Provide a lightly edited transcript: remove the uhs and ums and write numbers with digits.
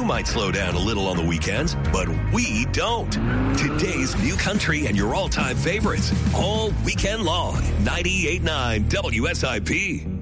might slow down a little on the weekends, but we don't. Today's new country and your all-time favorites, all weekend long. 98.9 WSIP.